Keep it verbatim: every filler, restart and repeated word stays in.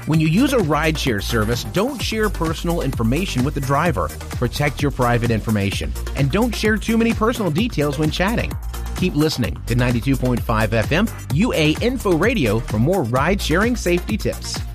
When you use a rideshare service, don't share personal information with the driver. Protect your private information. And don't share too many personal details when chatting. Keep listening to ninety-two point five F M U A Info Radio for more ride-sharing safety tips.